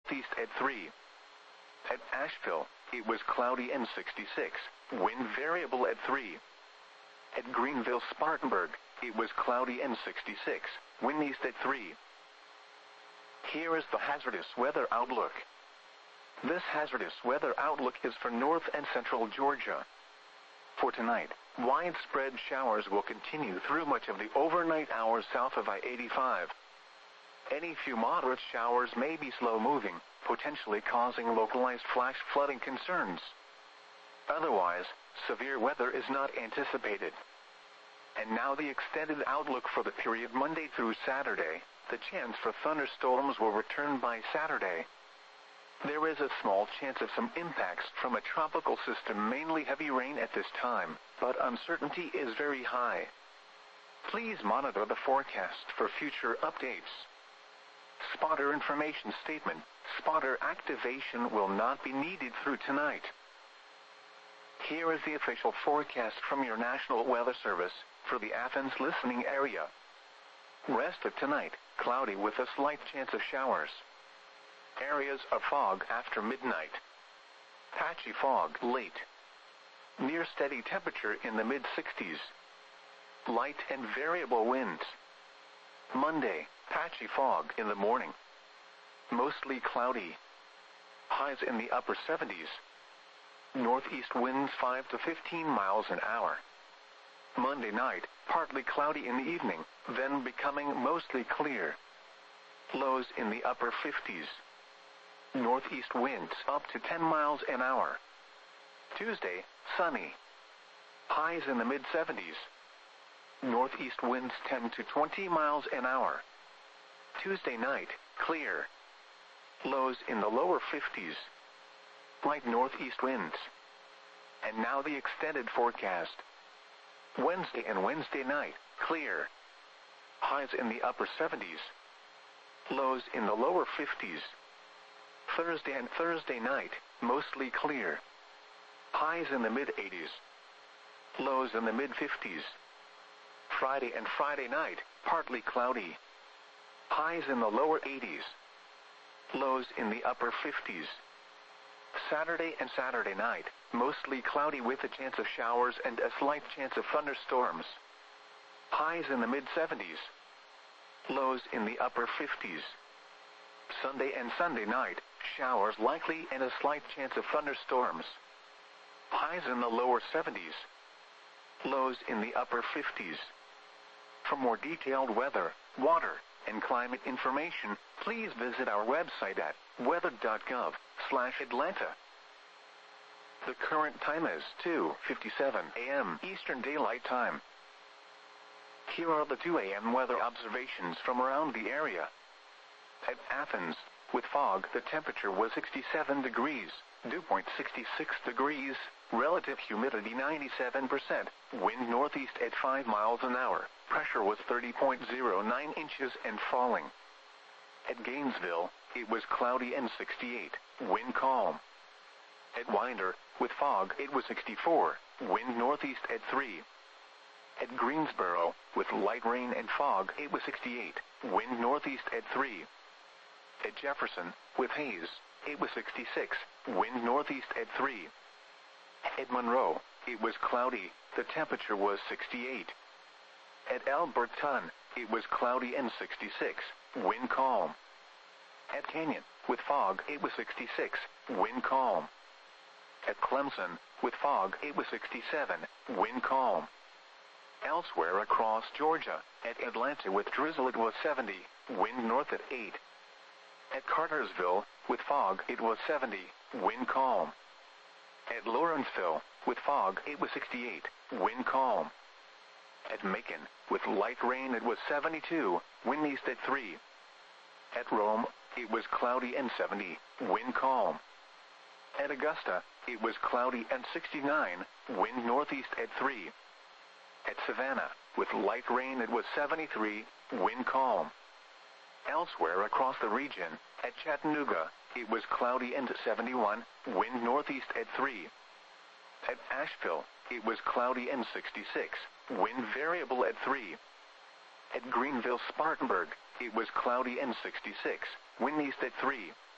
northeast at 3. At Asheville, it was cloudy and 66, wind variable at 3. At Greenville-Spartanburg, it was cloudy and 66, wind east at 3. Here is the hazardous weather outlook. This hazardous weather outlook is for north and central Georgia. For tonight, widespread showers will continue through much of the overnight hours south of I-85. Any few moderate showers may be slow-moving, potentially causing localized flash flooding concerns. Otherwise, severe weather is not anticipated. And now the extended outlook for the period Monday through Saturday. The chance for thunderstorms will return by Saturday. There is a small chance of some impacts from a tropical system, mainly heavy rain at this time, but uncertainty is very high. Please monitor the forecast for future updates. Spotter information statement. Spotter activation will not be needed through tonight. Here is the official forecast from your National Weather Service for the Athens listening area. Rest of tonight, cloudy with a slight chance of showers. Areas of fog after midnight. Patchy fog late. Near steady temperature in the mid-60s. Light and variable winds. Monday, patchy fog in the morning. Mostly cloudy. Highs in the upper 70s. Northeast winds 5 to 15 miles an hour. Monday night, partly cloudy in the evening, then becoming mostly clear. Lows in the upper 50s. Northeast winds up to 10 miles an hour. Tuesday, sunny. Highs in the mid-70s. Northeast winds 10 to 20 miles an hour. Tuesday night, clear. Lows in the lower 50s. Light northeast winds. And now the extended forecast. Wednesday and Wednesday night, clear. Highs in the upper 70s. Lows in the lower 50s. Thursday and Thursday night, mostly clear. Highs in the mid-80s. Lows in the mid-50s. Friday and Friday night, partly cloudy. Highs in the lower 80s. Lows in the upper 50s. Saturday and Saturday night, mostly cloudy with a chance of showers and a slight chance of thunderstorms. Highs in the mid-70s. Lows in the upper 50s. Sunday and Sunday night, showers likely and a slight chance of thunderstorms. Highs in the lower 70s. Lows in the upper 50s. For more detailed weather, water, and climate information, please visit our website at weather.gov/Atlanta. The current time is 2:57 a.m. Eastern Daylight Time. Here are the 2 a.m. weather observations from around the area. At Athens, with fog, the temperature was 67 degrees, dew point 66 degrees, relative humidity 97%, wind northeast at 5 miles an hour, pressure was 30.09 inches and falling. At Gainesville, it was cloudy and 68, wind calm. At Winder, with fog, it was 64, wind northeast at 3. At Greensboro, with light rain and fog, it was 68, wind northeast at 3. At Jefferson, with haze, it was 66, wind northeast at 3. At Monroe, it was cloudy, the temperature was 68. At Alberton, it was cloudy and 66, wind calm. At Canyon, with fog, it was 66, wind calm. At Clemson, with fog, it was 67, wind calm. Elsewhere across Georgia, at Atlanta with drizzle it was 70, wind north at 8. At Cartersville, with fog, it was 70, wind calm. At Lawrenceville, with fog, it was 68, wind calm. At Macon, with light rain it was 72, wind east at 3. At Rome, it was cloudy and 70, wind calm. At Augusta, it was cloudy and 69, wind northeast at 3. At Savannah, with light rain it was 73, wind calm. Elsewhere across the region, at Chattanooga, it was cloudy and 71, wind northeast at 3. At Asheville, it was cloudy and 66, wind variable at 3. At Greenville-Spartanburg, it was cloudy and 66, wind east at 3.